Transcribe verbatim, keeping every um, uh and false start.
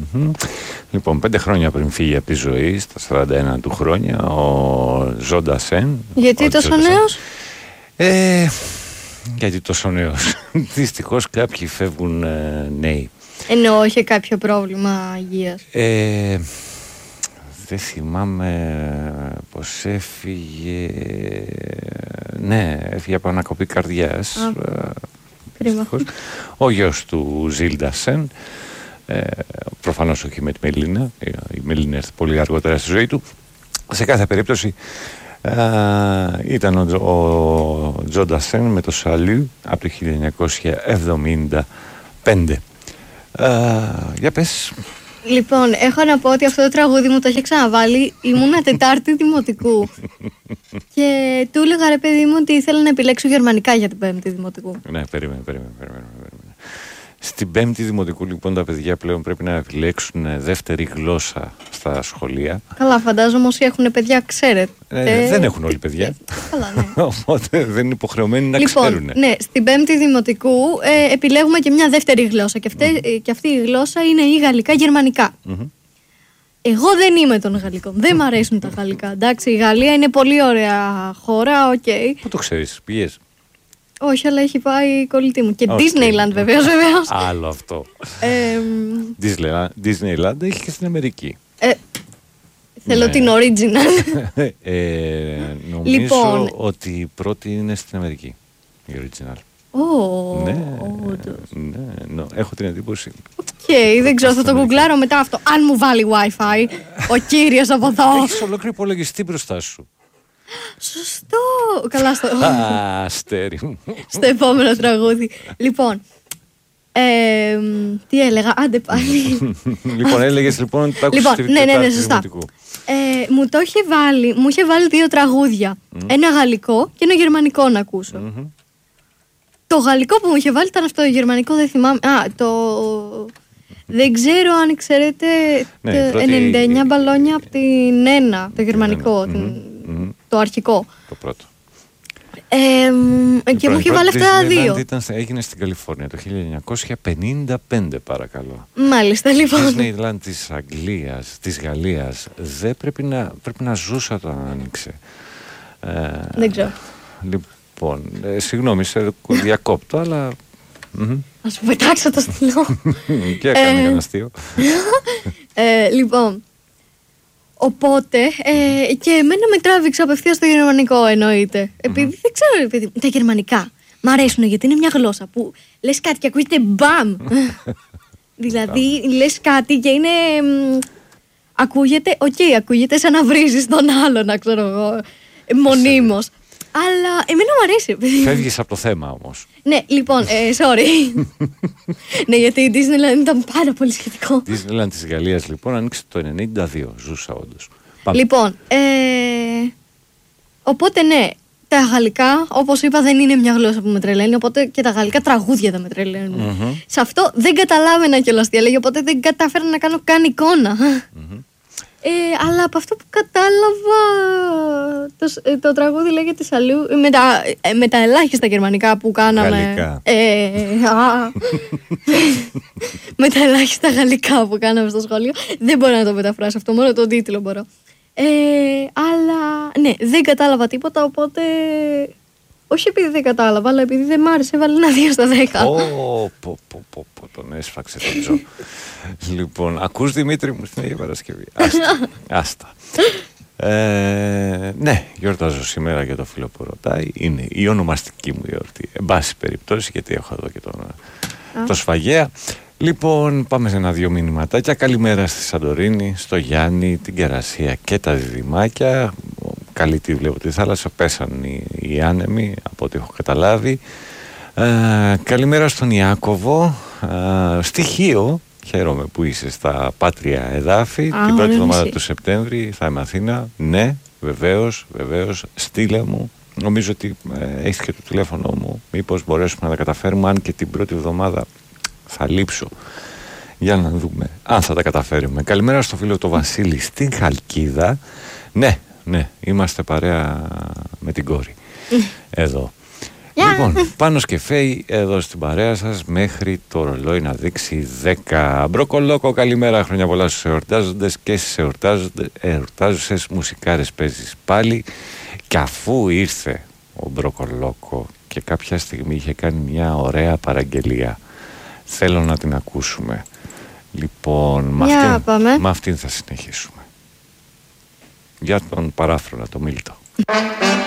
Mm-hmm. Λοιπόν, πέντε χρόνια πριν φύγει από τη ζωή, στα σαράντα ένα του χρόνια, ο Ζο Ντασέν. Γιατί τόσο νέος? Ε, γιατί τόσο νέος. Δυστυχώς κάποιοι φεύγουν ε, νέοι. Ενώ είχε κάποιο πρόβλημα υγείας. Ε, δεν θυμάμαι πως έφυγε. Ναι, έφυγε από ανακοπή καρδιάς. Κρίμα. Ο γιος του Ζιλ Ντασέν. Ε, προφανώς όχι με τη Μελίνα. Η Μελίνα έρθει πολύ αργότερα στη ζωή του. Σε κάθε περίπτωση ε, ήταν ο, ο Τζο Ντασέν με το Σαλού από το χίλια εννιακόσια εβδομήντα πέντε. Ε, για πες. Λοιπόν, έχω να πω ότι αυτό το τραγούδι μου το είχε ξαναβάλει. Ήμουνα Τετάρτη δημοτικού. Και του έλεγα, ρε παιδί μου, ότι ήθελα να επιλέξω γερμανικά για την Πέμπτη δημοτικού. Ναι, περίμενε, περίμενε, περίμενε. Στην Πέμπτη δημοτικού, λοιπόν, τα παιδιά πλέον πρέπει να επιλέξουν δεύτερη γλώσσα στα σχολεία. Καλά, φαντάζομαι όσοι έχουν παιδιά, ξέρετε. Ε, δεν έχουν όλοι παιδιά. Καλά, ναι. Οπότε δεν είναι υποχρεωμένοι να λοιπόν, ξέρουν. Ναι, στην Πέμπτη δημοτικού ε, επιλέγουμε και μια δεύτερη γλώσσα. Και αυτή, mm. και αυτή η γλώσσα είναι η γαλλικά-γερμανικά. Mm-hmm. Εγώ δεν είμαι των γαλλικών. Δεν μ' αρέσουν τα γαλλικά. Εντάξει, η Γαλλία είναι πολύ ωραία χώρα, οκ. Okay. Πού το ξέρεις, πήγες? Όχι, αλλά έχει πάει η κολλητή μου. Και okay. Disneyland βεβαίως, βεβαίως. Άλλο αυτό. Ε, Disneyland έχει και στην Αμερική. Ε, θέλω ναι. την original. ε, νομίζω λοιπόν, ότι η πρώτη είναι στην Αμερική. Η original. Oh, ναι, ναι, ναι, έχω την εντύπωση. Οκ, okay, δεν ξέρω, θα το γκουγκλάρω μετά αυτό. Αν μου βάλει Wi-Fi, ο κύριος από εδώ. Έχεις ολόκληρο υπολογιστή μπροστά σου. Σωστό. Καλά στο... Αστέρι μου. Στο επόμενο τραγούδι. Λοιπόν, ε, τι έλεγα, άντε πάλι. Λοιπόν, έλεγες λοιπόν ότι τα άκουσες λοιπόν, στη ναι, ναι, ναι, σωστά. Ε, μου το είχε βάλει, μου είχε βάλει δύο τραγούδια. Mm. Ένα γαλλικό και ένα γερμανικό να ακούσω. Mm-hmm. Το γαλλικό που μου είχε βάλει ήταν αυτό, το γερμανικό δεν θυμάμαι. Α, το... Δεν ξέρω αν ξέρετε ναι, το πρώτη... ενενήντα εννιά μπαλόνια από την ένα, το γερμανικό, mm-hmm. την... Mm-hmm. το αρχικό. Το πρώτο. Ε, λοιπόν, και μου είχε βάλει αυτά τα δύο. Ήταν, έγινε στην Καλιφόρνια το χίλια εννιακόσια πενήντα πέντε, παρακαλώ. Μάλιστα, λοιπόν. Το Disneyland της Αγγλίας, της Γαλλίας, δεν πρέπει να, πρέπει να ζούσα όταν άνοιξε. Ε, δεν ξέρω. Λοιπόν, ε, συγγνώμη, σε διακόπτω, αλλά... Mm-hmm. Ας σου πετάξω το στυλό. Και έκανε ένα αστείο. ε, λοιπόν, οπότε ε, και εμένα με τράβηξε απευθείας στο γερμανικό, εννοείται. Επειδή mm-hmm. δεν ξέρω, επειδή, τα γερμανικά μ' αρέσουν γιατί είναι μια γλώσσα που λες κάτι και ακούγεται μπαμ. Δηλαδή λες κάτι και είναι... Μ, ακούγεται, οκ, okay, ακούγεται σαν να βρίζεις τον άλλο, να ξέρω εγώ, μονίμως. Αλλά εμένα μου αρέσει. Φεύγεις από το θέμα όμως. Ναι, λοιπόν, ε, sorry. Ναι, γιατί η Disneyland ήταν πάρα πολύ σχετικό. Η Disneyland της Γαλλίας λοιπόν άνοιξε το ενενήντα δύο, ζούσα όντως. Λοιπόν, ε, οπότε ναι, τα γαλλικά, όπως είπα, δεν είναι μια γλώσσα που με τρελαίνει, οπότε και τα γαλλικά τραγούδια δεν με τρελαίνουν. Mm-hmm. Σε αυτό δεν καταλάβαινα κιόλας τι έλεγε, οπότε δεν κατάφερα να κάνω καν εικόνα. Mm-hmm. Ε, αλλά από αυτό που κατάλαβα το, το τραγούδι λέγεται Σαλού με τα, με τα ελάχιστα γερμανικά που κάναμε ε, α, με τα ελάχιστα γαλλικά που κάναμε στο σχολείο. Δεν μπορώ να το μεταφράσω αυτό, μόνο τον τίτλο μπορώ. ε, Αλλά ναι, δεν κατάλαβα τίποτα, οπότε όχι επειδή δεν κατάλαβα, αλλά επειδή δεν μ' άρεσε, έβαλε ένα δύο στα δέκα. Πω πω πω πω, τον έσφαξε τον Τζο. Λοιπόν, ακούς Δημήτρη μου στην Αγία Παρασκευή. Άστα, άστα. Ε, ναι, γιορτάζω σήμερα για το φίλο που ρωτάει. Είναι η ονομαστική μου γιορτή. Εν πάση περιπτώσει, γιατί έχω εδώ και τον, το Σφαγέα. Λοιπόν, πάμε σε ένα-δύο μηνυματάκια. Καλημέρα στη Σαντορίνη, στο Γιάννη, την Κερασία και τα διδυμάκια. Καλή τη βλέπω τη θάλασσα. Πέσαν οι, οι άνεμοι, από ό,τι έχω καταλάβει. Ε, καλημέρα στον Ιάκωβο. Ε, στοιχείο. Χαίρομαι που είσαι στα πάτρια εδάφη. Α, την πρώτη εβδομάδα εσύ. του Σεπτέμβρη θα είμαι Αθήνα. Ναι, βεβαίως, βεβαίως. Στείλε μου. Νομίζω ότι ε, έχεις και το τηλέφωνο μου. Μήπως μπορέσουμε να τα καταφέρουμε. Αν και την πρώτη εβδομάδα θα λείψω. Για να δούμε αν θα τα καταφέρουμε. Καλημέρα στο φίλο το Βασίλη στην Χαλκίδα. Ναι, ναι, είμαστε παρέα με την κόρη. Εδώ. Λοιπόν, Πάνος και Φέη εδώ στην παρέα σας μέχρι το ρολόι να δείξει δέκα. Μπροκολόκο, καλημέρα, χρόνια πολλά στους εορτάζοντες και στις εορτάζουσες. Μουσικάρες παίζεις πάλι. Και αφού ήρθε ο Μπροκολόκο και κάποια στιγμή είχε κάνει μια ωραία παραγγελία, θέλω να την ακούσουμε. Λοιπόν, με αυτήν, με αυτήν θα συνεχίσουμε. Για τον παράφρονα, το Μίλτο.